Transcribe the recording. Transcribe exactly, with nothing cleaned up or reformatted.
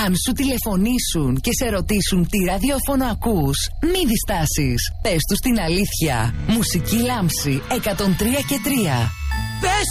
Αν σου τηλεφωνήσουν και σε ρωτήσουν τι ραδιόφωνο ακούς, μη διστάσεις. Πες τους την αλήθεια. Μουσική Λάμψη εκατόν τρία και τρία. Πες